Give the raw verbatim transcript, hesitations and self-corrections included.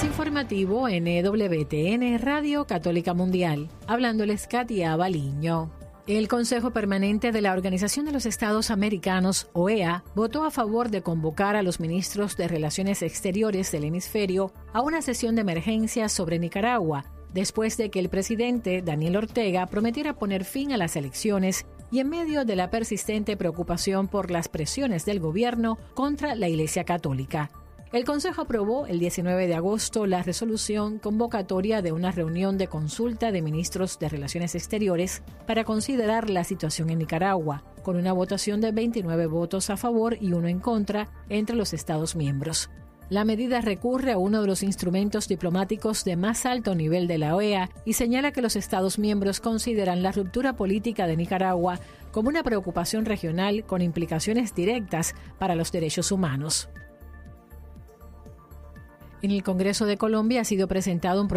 Informativo N W T N Radio Católica Mundial. Hablándoles Katia Baliño. El Consejo Permanente de la Organización de los Estados Americanos, O E A, votó a favor de convocar a los ministros de Relaciones Exteriores del hemisferio a una sesión de emergencia sobre Nicaragua, después de que el presidente Daniel Ortega prometiera poner fin a las elecciones y en medio de la persistente preocupación por las presiones del gobierno contra la Iglesia Católica. El Consejo aprobó el diecinueve de agosto la resolución convocatoria de una reunión de consulta de ministros de Relaciones Exteriores para considerar la situación en Nicaragua, con una votación de veintinueve votos a favor y uno en contra entre los Estados miembros. La medida recurre a uno de los instrumentos diplomáticos de más alto nivel de la O E A y señala que los Estados miembros consideran la ruptura política de Nicaragua como una preocupación regional con implicaciones directas para los derechos humanos. En el Congreso de Colombia ha sido presentado un